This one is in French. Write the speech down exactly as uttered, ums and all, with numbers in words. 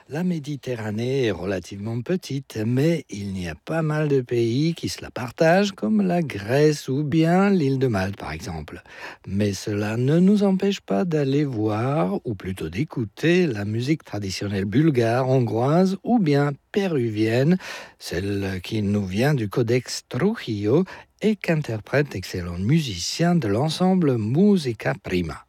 La Méditerranée est relativement petite, mais il y a pas mal de pays qui se la partagent, comme la Grèce ou bien l'île de Malte, par exemple. Mais cela ne nous empêche pas d'aller voir, ou plutôt d'écouter, la musique traditionnelle bulgare, hongroise ou bien péruvienne, celle qui nous vient du Codex Trujillo et qu'interprètent d'excellents musiciens de l'ensemble Musica Prima.